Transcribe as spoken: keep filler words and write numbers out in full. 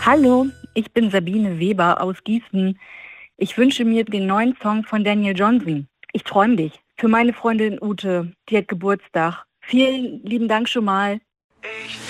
Hallo, ich bin Sabine Weber aus Gießen. Ich wünsche mir den neuen Song von Daniel Johnson. Ich träum dich. Für meine Freundin Ute, die hat Geburtstag. Vielen lieben Dank schon mal.